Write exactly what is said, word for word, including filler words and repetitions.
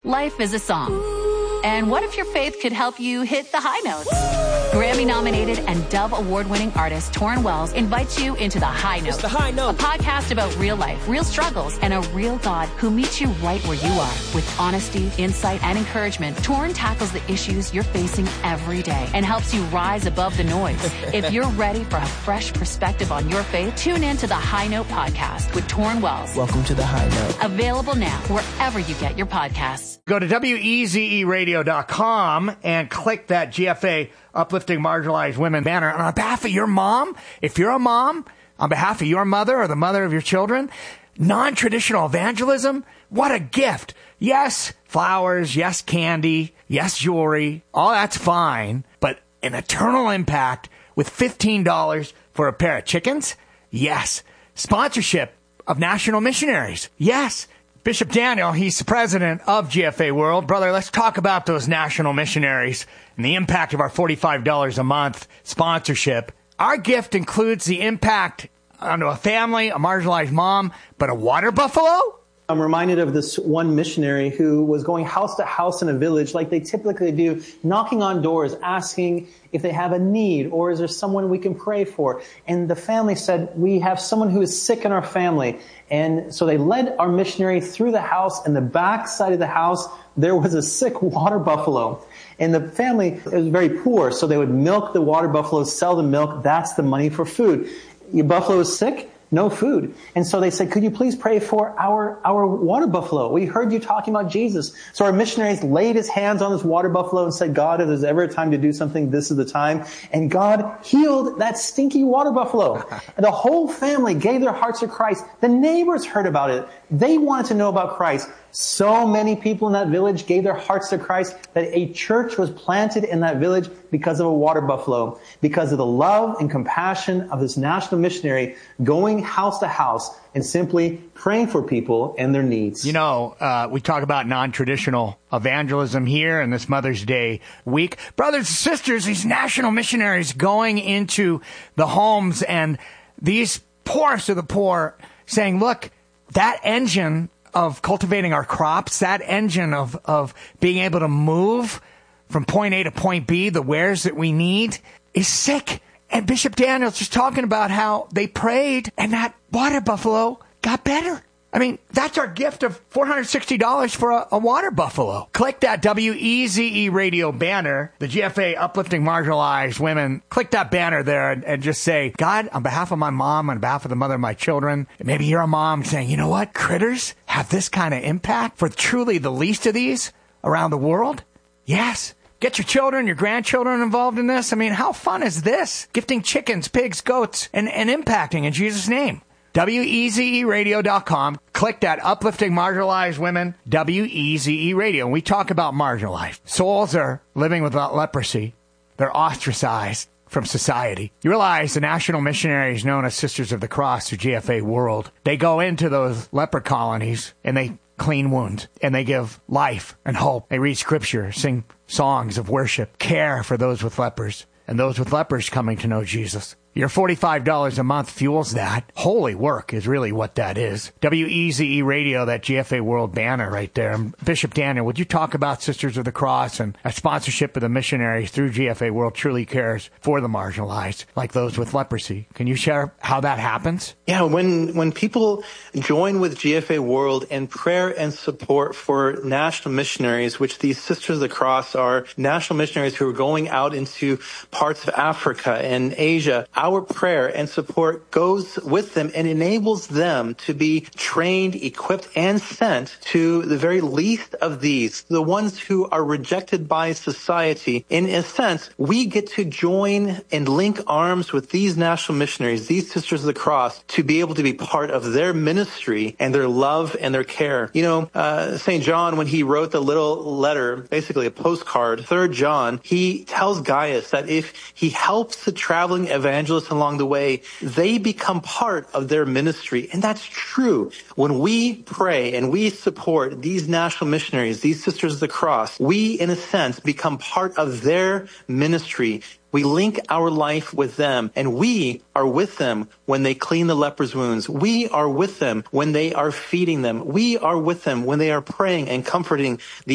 Life is a song. And what if your faith could help you hit the high notes? Grammy-nominated and Dove Award-winning artist Torrin Wells invites you into The High Note. It's The High Note. A podcast about real life, real struggles, and a real God who meets you right where you are. With honesty, insight, and encouragement, Torrin tackles the issues you're facing every day and helps you rise above the noise. If you're ready for a fresh perspective on your faith, tune in to The High Note podcast with Torrin Wells. Welcome to The High Note. Available now wherever you get your podcasts. Go to W E Z E radio dot com and click that G F A Uplifting Marginalized Women banner. And on behalf of your mom, if you're a mom, on behalf of your mother or the mother of your children, non-traditional evangelism, what a gift. Yes, flowers, yes, candy, yes, jewelry, all that's fine. But an eternal impact with fifteen dollars for a pair of chickens? Yes. Sponsorship of national missionaries? Yes. Bishop Daniel, he's the president of G F A World. Brother, let's talk about those national missionaries and the impact of our forty-five dollars a month sponsorship. Our gift includes the impact onto a family, a marginalized mom, but a water buffalo? I'm reminded of this one missionary who was going house to house in a village like they typically do, knocking on doors, asking if they have a need or is there someone we can pray for. And the family said, we have someone who is sick in our family. And so they led our missionary through the house. And the back side of the house, there was a sick water buffalo. And the family was very poor, so they would milk the water buffalo, sell the milk. That's the money for food. Your buffalo is sick? No food. And so they said, could you please pray for our, our water buffalo? We heard you talking about Jesus. So our missionaries laid his hands on this water buffalo and said, God, if there's ever a time to do something, this is the time. And God healed that stinky water buffalo. And the whole family gave their hearts to Christ. The neighbors heard about it. They wanted to know about Christ. So many people in that village gave their hearts to Christ that a church was planted in that village because of a water buffalo, because of the love and compassion of this national missionary going house to house and simply praying for people and their needs. You know, uh, we talk about non-traditional evangelism here in this Mother's Day week. Brothers and sisters, these national missionaries going into the homes and these poorest of the poor saying, look, that engine of cultivating our crops, that engine of, of being able to move from point A to point B, the wares that we need, is sick. And Bishop Daniel's just talking about how they prayed and that water buffalo got better. I mean, that's our gift of four hundred sixty dollars for a, a water buffalo. Click that W E Z E radio banner, the G F A Uplifting Marginalized Women. Click that banner there and, and just say, God, on behalf of my mom, on behalf of the mother of my children, maybe you're a mom saying, you know what? Critters have this kind of impact for truly the least of these around the world? Yes. Get your children, your grandchildren involved in this. I mean, how fun is this? Gifting chickens, pigs, goats, and, and impacting in Jesus' name. W E Z E radio dot com. Click that Uplifting Marginalized Women, W E Z E Radio. And we talk about marginalized. Souls are living with leprosy. They're ostracized from society. You realize the national missionaries known as Sisters of the Cross through G F A World, they go into those leper colonies and they clean wounds and they give life and hope. They read scripture, sing songs of worship, care for those with lepers and those with lepers coming to know Jesus. Your forty-five dollars a month fuels that. Holy work is really what that is. W E Z E Radio, that G F A World banner right there. Bishop Daniel, would you talk about Sisters of the Cross and a sponsorship of the missionaries through G F A World truly cares for the marginalized, like those with leprosy? Can you share how that happens? Yeah, when, when people join with G F A World in prayer and support for national missionaries, which these Sisters of the Cross are national missionaries who are going out into parts of Africa and Asia, our prayer and support goes with them and enables them to be trained, equipped, and sent to the very least of these, the ones who are rejected by society. In a sense, we get to join and link arms with these national missionaries, these Sisters of the Cross, to be able to be part of their ministry and their love and their care. You know, uh, Saint John, when he wrote the little letter, basically a postcard, Third John, he tells Gaius that if he helps the traveling evangelist along the way, they become part of their ministry. And that's true. When we pray and we support these national missionaries, these Sisters of the Cross, we, in a sense, become part of their ministry. We link our life with them, and we are with them when they clean the leper's wounds. We are with them when they are feeding them. We are with them when they are praying and comforting the